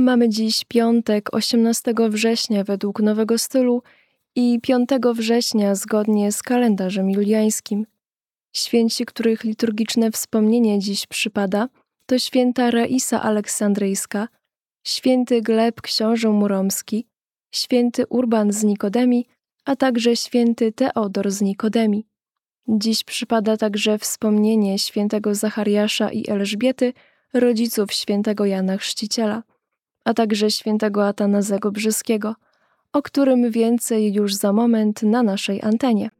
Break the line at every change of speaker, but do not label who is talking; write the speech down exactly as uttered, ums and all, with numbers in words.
Mamy dziś piątek, osiemnastego września według nowego stylu i piątego września zgodnie z kalendarzem juliańskim. Święci, których liturgiczne wspomnienie dziś przypada, to święta Raisa Aleksandryjska, święty Gleb książę Muromski, święty Urban z Nikodemii, a także święty Teodor z Nikodemii. Dziś przypada także wspomnienie świętego Zachariasza i Elżbiety, rodziców świętego Jana Chrzciciela, a także świętego Atanazego Brzyskiego, o którym więcej już za moment na naszej antenie.